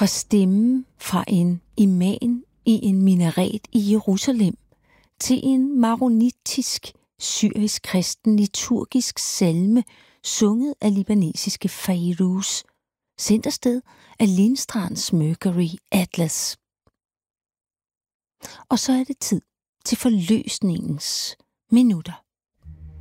Fra stemmen fra en imam i en minaret i Jerusalem til en maronitisk syrisk kristen liturgisk salme sunget af libanesiske Fairuz, sendt afsted af Lindstrands Mercury Atlas. Og så er det tid til forløsningens minutter.